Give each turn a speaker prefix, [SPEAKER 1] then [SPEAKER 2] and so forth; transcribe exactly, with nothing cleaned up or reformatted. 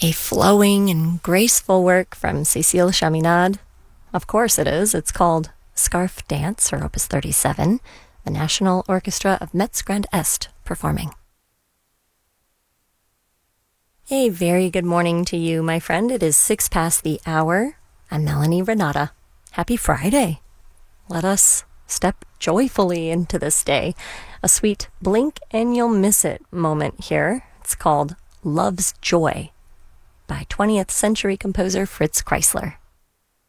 [SPEAKER 1] A flowing and graceful work from Cécile Chaminade. Of course it is. It's called Scarf Dance, or Opus thirty-seven, the National Orchestra of Metz Grand Est performing. A very good morning to you, my friend. It is six past the hour. I'm Melanie Renata. Happy Friday. Let us step joyfully into this day. A sweet blink and you'll miss it moment here. It's called Love's Joy by twentieth century composer Fritz Kreisler.